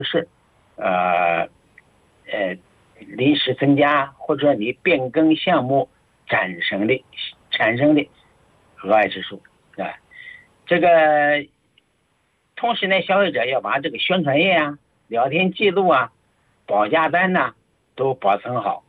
是呃临时增加或者你变更项目产生的额外支出啊。这个同时呢，消费者要把这个宣传页啊、聊天记录啊、报价单呐、都保存好。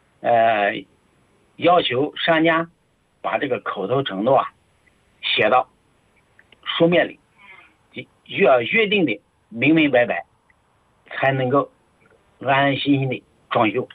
要求商家把这个口头承诺啊写到书面里，要约定的明明白白，才能够安安心心的装修。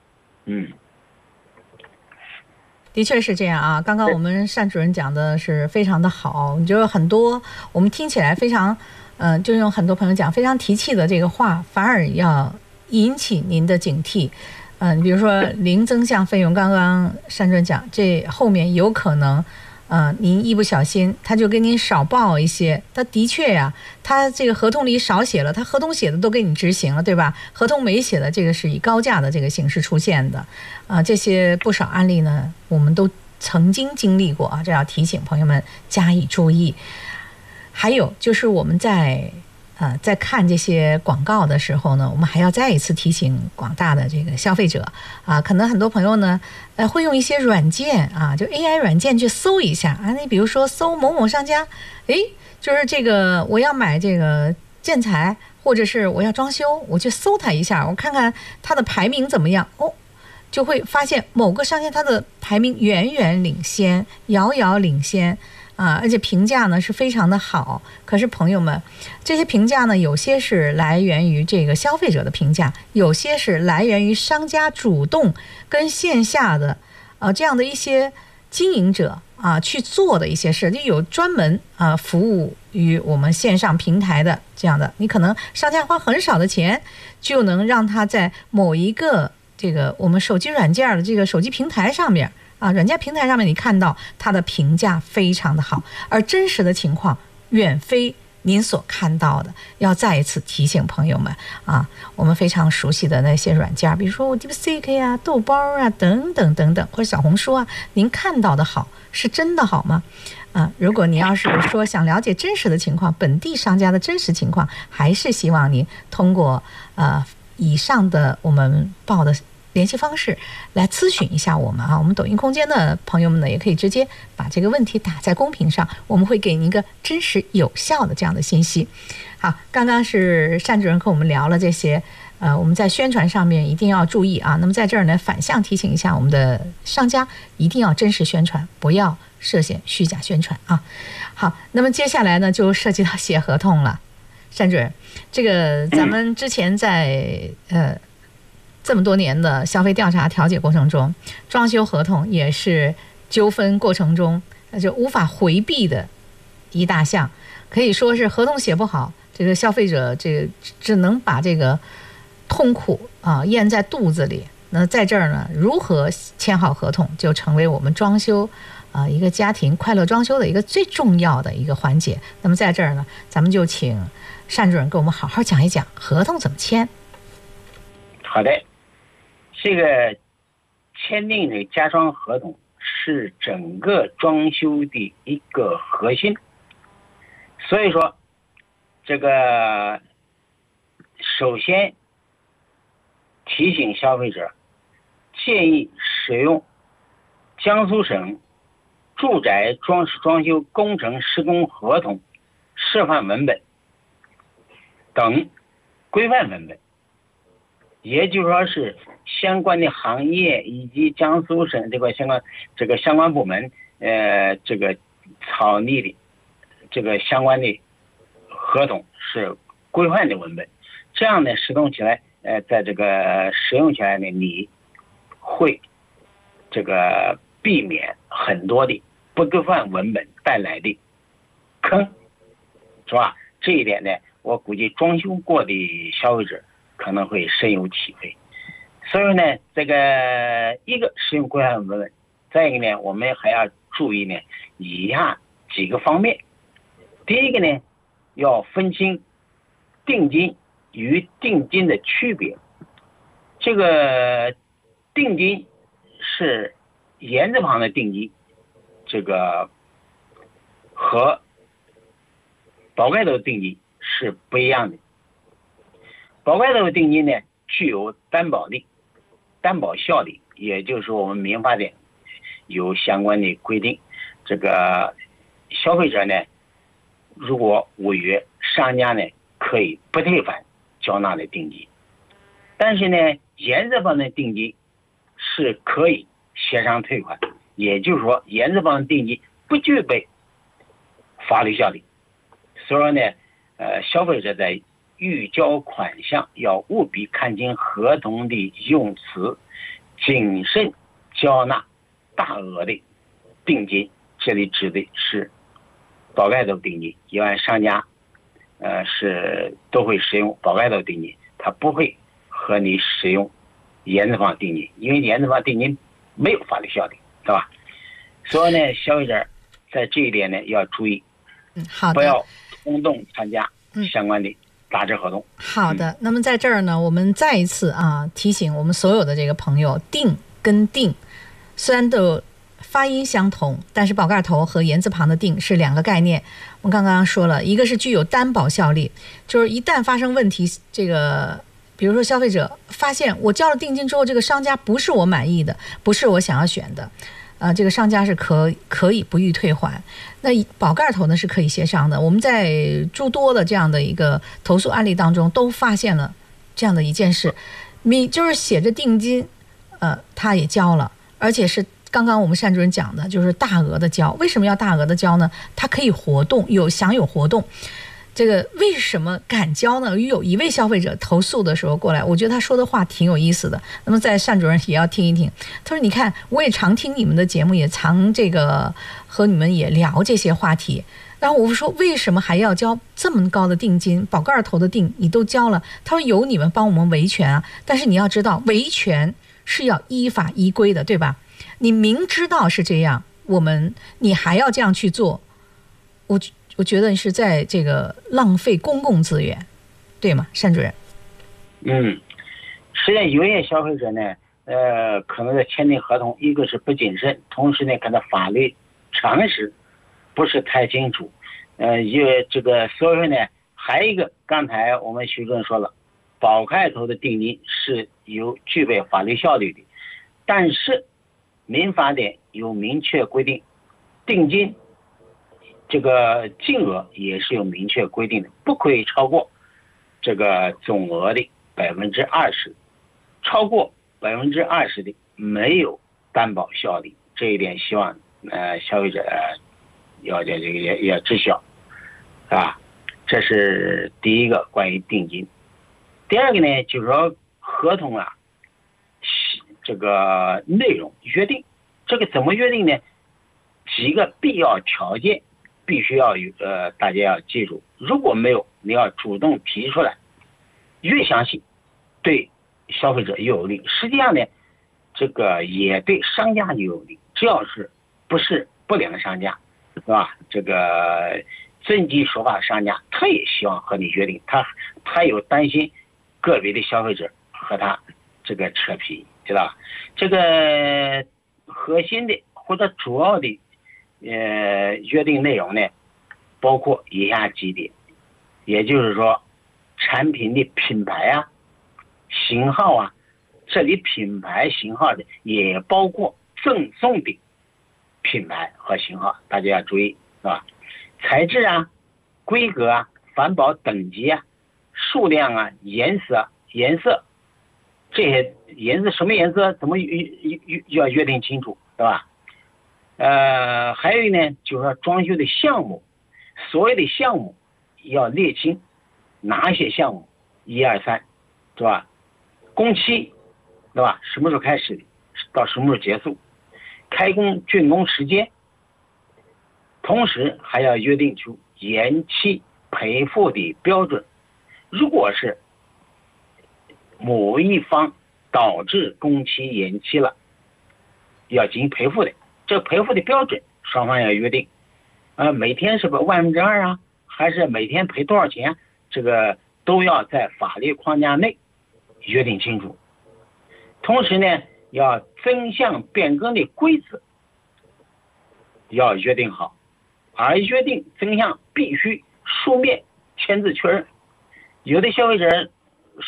的确是这样啊。刚刚我们单主任讲的是非常的好，就是很多我们听起来非常，就用很多朋友讲非常提气的这个话，反而要引起您的警惕。比如说零增项费用，刚刚单主任讲，这后面有可能。您一不小心，他就给您少报一些。他的确呀，他这个合同里少写了，他合同写的都给你执行了，对吧？合同没写的这个是以高价的这个形式出现的，这些不少案例呢，我们都曾经经历过啊，这要提醒朋友们加以注意。还有就是我们在看这些广告的时候呢，我们还要再一次提醒广大的这个消费者啊，可能很多朋友呢，会用一些软件啊，就 AI 软件去搜一下啊，你比如说搜某某商家，就是这个我要买这个建材，或者是我要装修，我去搜它一下，我看看它的排名怎么样就会发现某个商家它的排名远远领先，遥遥领先。而且评价呢是非常的好，可是朋友们，这些评价呢，有些是来源于这个消费者的评价，有些是来源于商家主动跟线下的这样的一些经营者去做的一些事，就有专门服务于我们线上平台的这样的，你可能商家花很少的钱，就能让他在某一个这个我们手机软件的这个手机平台上面。软件平台上面你看到它的评价非常的好，而真实的情况远非您所看到的。要再一次提醒朋友们我们非常熟悉的那些软件，比如说 DeepSeek 呀、豆包啊等等等等，或者小红书啊，您看到的好是真的好吗？如果你要是说想了解真实的情况，本地商家的真实情况，还是希望您通过以上的我们报的联系方式来咨询一下我们我们抖音空间的朋友们呢，也可以直接把这个问题打在公屏上，我们会给您一个真实有效的这样的信息。好，刚刚是单主任和我们聊了这些，我们在宣传上面一定要注意那么在这儿呢，反向提醒一下我们的商家，一定要真实宣传，不要涉嫌虚假宣传好，那么接下来呢，就涉及到写合同了。单主任，这个咱们之前在这么多年的消费调查调解过程中，装修合同也是纠纷过程中就无法回避的一大项，可以说是合同写不好，这个消费者这个只能把这个痛苦咽在肚子里。那在这儿呢，如何签好合同就成为我们装修一个家庭快乐装修的一个最重要的一个环节。那么在这儿呢，咱们就请单主任给我们好好讲一讲合同怎么签。 好的。这个签订的家装合同是整个装修的一个核心，所以说这个首先提醒消费者，建议使用江苏省住宅装饰装修工程施工合同示范文本等规范文本，也就是说是相关的行业以及江苏省相关部门这个草拟的这个相关的合同是规范的文本，这样呢使用起来在这个使用起来呢，你会这个避免很多的不规范文本带来的坑，是吧？这一点呢，我估计装修过的消费者可能会深有体会。所以呢，这个一个使用规范文本，再一个呢，我们还要注意呢以下几个方面。第一个呢，要分清定金与定金的区别。这个定金是言字旁的定金，这个和宝盖头定金是不一样的。 保盖头定金呢具有担保力、担保效力，也就是说我们民法典有相关的规定，这个消费者呢如果违约，商家呢可以不退返缴纳的定金。但是呢，原则方的定金是可以协商退款，也就是说原则方的定金不具备法律效力。所以说呢，消费者在预交款项要务必看清合同的用词，谨慎交纳大额的定金。这里指的是保盖头定金，一般商家是都会使用保盖头定金，他不会和你使用原则方定金，因为原则方定金没有法律效力，对吧？所以呢，消费者在这一点呢要注意， 好的， 不要冲动参加相关的打折合同。 好的，那么在这儿呢，我们再一次提醒我们所有的这个朋友，定跟定虽然都发音相同，但是宝盖头和言字旁的定是两个概念。我们刚刚说了，一个是具有担保效力，就是一旦发生问题，这个比如说消费者发现我交了定金之后，这个商家不是我满意的，不是我想要选的，这个商家是可以不予退还。那宝盖头呢是可以协商的。我们在诸多的这样的一个投诉案例当中都发现了这样的一件事，就是写着定金，他也交了，而且是刚刚我们单主任讲的，就是大额的交。为什么要大额的交呢？它可以活动，享有活动。这个为什么敢交呢？有一位消费者投诉的时候过来，我觉得他说的话挺有意思的。那么在单主任也要听一听。他说：“你看，我也常听你们的节目，也常这个和你们也聊这些话题。然后我说，为什么还要交这么高的定金？宝盖头的定你都交了。”他说：“有你们帮我们维权啊，但是你要知道，维权是要依法依规的，对吧？你明知道是这样，你还要这样去做，我觉得是在这个浪费公共资源，对吗，单主任？” 实际上有些消费者呢，可能在签订合同，一个是不谨慎，同时呢，可能法律常识不是太清楚，这个所以说呢，还有一个，刚才我们徐主任说了，宝盖头的定金是有具备法律效力的，但是民法典有明确规定，定金这个金额也是有明确规定的，不可以超过这个总额的20%，超过20%的没有担保效力。这一点希望消费者要知晓，啊，这是第一个关于定金。第二个呢，就是说合同这个内容约定，这个怎么约定呢？几个必要条件必须要有，大家要记住，如果没有，你要主动提出来，越详细对消费者越有利。实际上呢，这个也对商家也有利，只要是不是不良商家，是吧？这个遵纪守法的商家，他也希望和你约定，他有担心个别的消费者和他这个扯皮，知道吧？这个核心的或者主要的约定内容呢，包括以下几点，也就是说，产品的品牌型号这里品牌型号的也包括赠送的品牌和型号，大家要注意，是吧？材质规格环保等级数量颜色，这些颜色什么颜色怎么要约定清楚，对吧？还有呢，就是说装修的项目，所有的项目要列清哪些项目，1、2、3，是吧？工期，对吧？什么时候开始到什么时候结束？开工竣工时间，同时还要约定出延期赔付的标准。如果是某一方导致工期延期了，要进行赔付的，这个赔付的标准双方要约定。每天是不2%还是每天赔多少钱？这个都要在法律框架内约定清楚。同时呢，要增项变更的规则要约定好，而约定增项必须书面签字确认。有的消费者